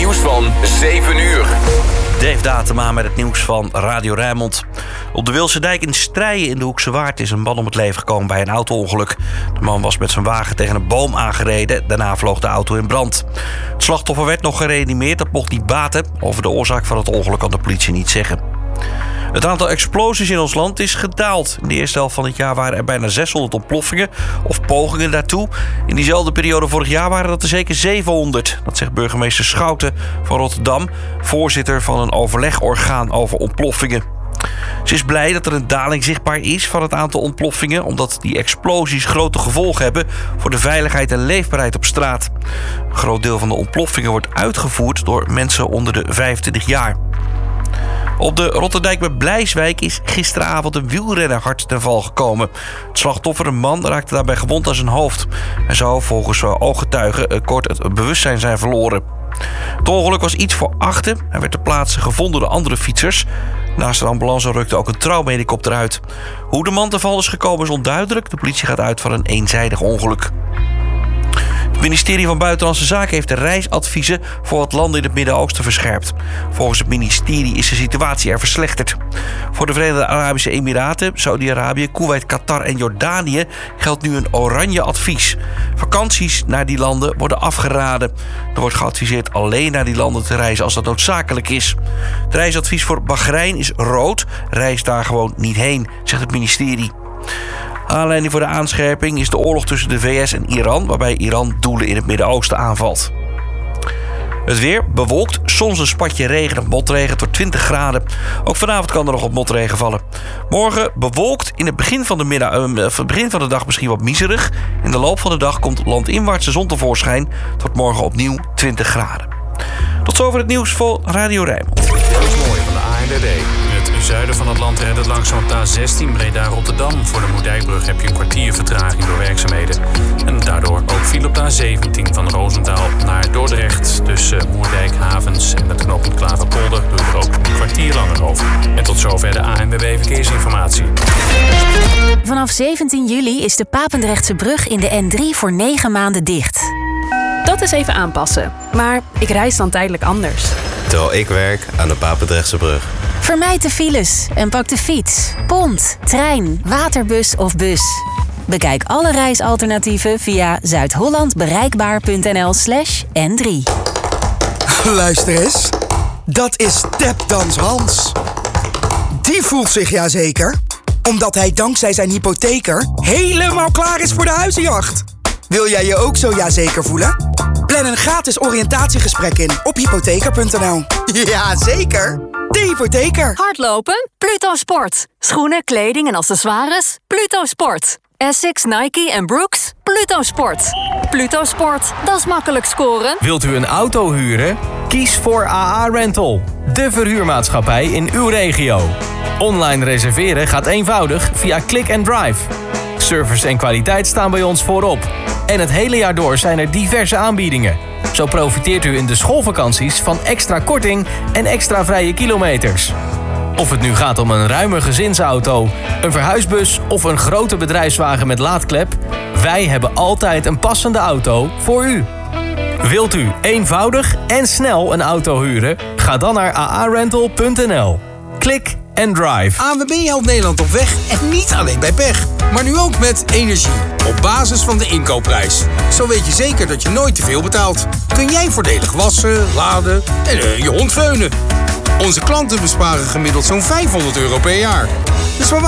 nieuws van 7 uur. Dave Datema met het nieuws van Radio Rijnmond. Op de Wilse Dijk in Strijen in de Hoekse Waard is een man om het leven gekomen bij een auto-ongeluk. De man was met zijn wagen tegen een boom aangereden. Daarna vloog de auto in brand. Het slachtoffer werd nog gereanimeerd. Dat mocht niet baten. Over de oorzaak van het ongeluk kan de politie niet zeggen. Het aantal explosies in ons land is gedaald. In de eerste helft van het jaar waren er bijna 600 ontploffingen of pogingen daartoe. In diezelfde periode vorig jaar waren dat er zeker 700. Dat zegt burgemeester Schouten van Rotterdam, voorzitter van een overlegorgaan over ontploffingen. Ze is blij dat er een daling zichtbaar is van het aantal ontploffingen, omdat die explosies grote gevolgen hebben voor de veiligheid en leefbaarheid op straat. Een groot deel van de ontploffingen wordt uitgevoerd door mensen onder de 25 jaar. Op de Rotterdijk bij Blijswijk is gisteravond een wielrenner hard ten val gekomen. Het slachtoffer, een man, raakte daarbij gewond aan zijn hoofd. Hij zou volgens ooggetuigen kort het bewustzijn zijn verloren. Het ongeluk was iets voor 8. Hij werd ter plaatse gevonden door andere fietsers. Naast de ambulance rukte ook een trouwhelikopter uit. Hoe de man ten val is gekomen is onduidelijk. De politie gaat uit van een eenzijdig ongeluk. Het ministerie van Buitenlandse Zaken heeft de reisadviezen voor wat landen in het Midden-Oosten verscherpt. Volgens het ministerie is de situatie er verslechterd. Voor de Verenigde Arabische Emiraten, Saudi-Arabië, Koeweit, Qatar en Jordanië geldt nu een oranje advies. Vakanties naar die landen worden afgeraden. Er wordt geadviseerd alleen naar die landen te reizen als dat noodzakelijk is. Het reisadvies voor Bahrein is rood. Reis daar gewoon niet heen, zegt het ministerie. Aanleiding voor de aanscherping is de oorlog tussen de VS en Iran, waarbij Iran doelen in het Midden-Oosten aanvalt. Het weer bewolkt, soms een spatje regen of motregen tot 20 graden. Ook vanavond kan er nog wat motregen vallen. Morgen bewolkt, in het begin van de dag misschien wat miserig. In de loop van de dag komt landinwaarts de zon tevoorschijn. Het wordt morgen opnieuw 20 graden. Tot zover het nieuws voor Radio Rijnmond. Dat is mooi van de ANWB. In het zuiden van het land rijdt het langzaam op de A16 Breda-Rotterdam. Voor de Moerdijkbrug heb je een kwartier vertraging door werkzaamheden. En daardoor ook file op de A17 van Roosendaal naar Dordrecht. Tussen Moerdijk, Havens en het knooppunt Klaverpolder doe je er ook een kwartier langer over. En tot zover de ANWB Verkeersinformatie. Vanaf 17 juli is de Papendrechtse brug in de N3 voor 9 maanden dicht. Dat is even aanpassen. Maar ik reis dan tijdelijk anders. Terwijl ik werk aan de Papendrechtse brug. Vermijd de files en pak de fiets, pont, trein, waterbus of bus. Bekijk alle reisalternatieven via zuidhollandbereikbaar.nl/N3. Luister eens. Dat is Tapdans Hans. Die voelt zich jazeker, omdat hij dankzij zijn hypotheker helemaal klaar is voor de huizenjacht. Wil jij je ook zo jazeker voelen? Plan een gratis oriëntatiegesprek in op hypotheker.nl. Jazeker, de hypotheker. Hardlopen? Pluto Sport. Schoenen, kleding en accessoires? Pluto Sport. Essex, Nike en Brooks? Pluto Sport. Pluto Sport, dat is makkelijk scoren. Wilt u een auto huren? Kies voor AA Rental, de verhuurmaatschappij in uw regio. Online reserveren gaat eenvoudig via Click and Drive. Service en kwaliteit staan bij ons voorop. En het hele jaar door zijn er diverse aanbiedingen. Zo profiteert u in de schoolvakanties van extra korting en extra vrije kilometers. Of het nu gaat om een ruime gezinsauto, een verhuisbus of een grote bedrijfswagen met laadklep, wij hebben altijd een passende auto voor u. Wilt u eenvoudig en snel een auto huren? Ga dan naar aarental.nl. Klik and drive. ANWB helpt Nederland op weg en niet alleen bij pech. Maar nu ook met energie. Op basis van de inkoopprijs. Zo weet je zeker dat je nooit te veel betaalt. Kun jij voordelig wassen, laden en je hond veunen. Onze klanten besparen gemiddeld zo'n €500 per jaar. Dus